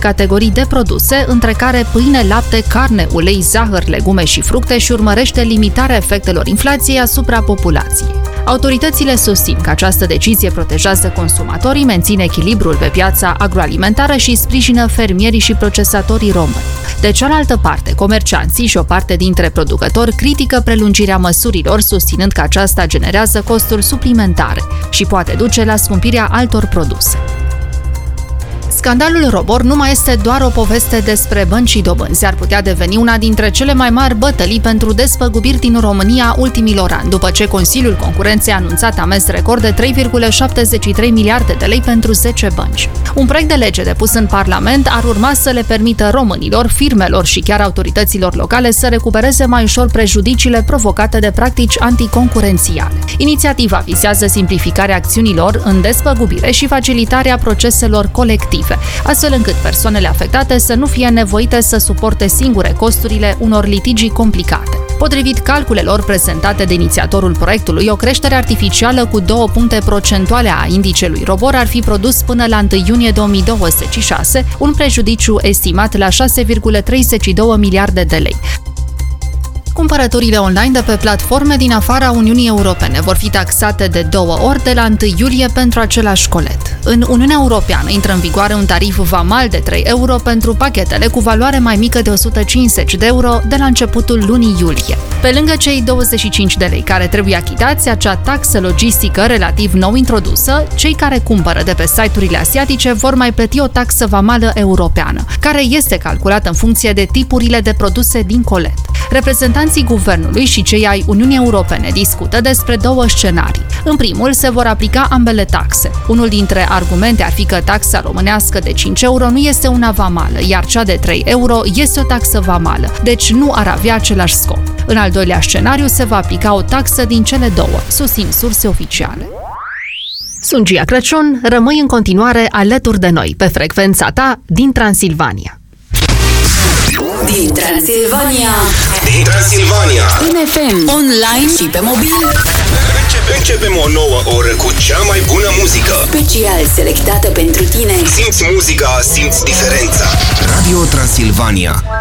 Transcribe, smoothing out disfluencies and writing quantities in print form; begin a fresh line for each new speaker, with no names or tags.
categorii de produse, între care pâine, lapte, carne, ulei, zahăr, legume și fructe și urmărește limitarea efectelor inflației asupra populației. Autoritățile susțin că această decizie protejează consumatorii, menține echilibrul pe piața agroalimentară și sprijină fermierii și procesatorii români. De cealaltă parte, comercianții și o parte dintre producători critică prelungirea măsurilor, susținând că aceasta generează costuri suplimentare și poate duce la scumpirea altor produse. Scandalul Robor nu mai este doar o poveste despre bănci și dobânzi, ar putea deveni una dintre cele mai mari bătălii pentru despăgubiri din România ultimilor ani, după ce Consiliul Concurenței a anunțat amenzi record de 3,73 miliarde de lei pentru 10 bănci. Un proiect de lege depus în Parlament ar urma să le permită românilor, firmelor și chiar autorităților locale să recupereze mai ușor prejudiciile provocate de practici anticoncurențiale. Inițiativa vizează simplificarea acțiunilor în despăgubire și facilitarea proceselor colective, astfel încât persoanele afectate să nu fie nevoite să suporte singure costurile unor litigii complicate. Potrivit calculelor prezentate de inițiatorul proiectului, o creștere artificială cu 2 puncte procentuale a indicelui Robor ar fi produs până la 1 iunie 2026, un prejudiciu estimat la 6,32 miliarde de lei. Cumpărăturile online de pe platforme din afara Uniunii Europene vor fi taxate de 2 ori de la 1 iulie pentru același colet. În Uniunea Europeană intră în vigoare un tarif vamal de 3 euro pentru pachetele cu valoare mai mică de 150 de euro de la începutul lunii iulie. Pe lângă cei 25 de lei care trebuie achitați, acea taxă logistică relativ nou introdusă, cei care cumpără de pe site-urile asiatice vor mai plăti o taxă vamală europeană, care este calculată în funcție de tipurile de produse din colet. Reprezentanții guvernului și cei ai Uniunii Europene discută despre 2 scenarii. În primul se vor aplica ambele taxe. Unul dintre argumente ar fi că taxa românească de 5 euro nu este una vamală, iar cea de 3 euro este o taxă vamală, deci nu ar avea același scop. În al doilea scenariu se va aplica o taxă din cele 2, susțin surse oficiale. Sunt Gia Crăciun, rămâi în continuare alături de noi pe frecvența ta din Transilvania.
Din Transilvania.
În FM, online și pe mobil.
Începem o nouă oră cu cea mai bună muzică.
Special selectată pentru tine.
Simți muzica, simți diferența.
Radio Transilvania.